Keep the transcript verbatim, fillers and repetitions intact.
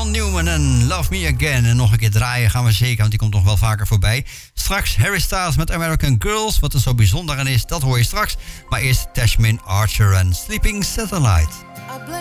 John Newman en Love Me Again. En nog een keer draaien gaan we zeker, want die komt nog wel vaker voorbij. Straks Harry Styles met American Girls. Wat er zo bijzonder aan is, dat hoor je straks. Maar eerst Tashmin Archer en Sleeping Satellite.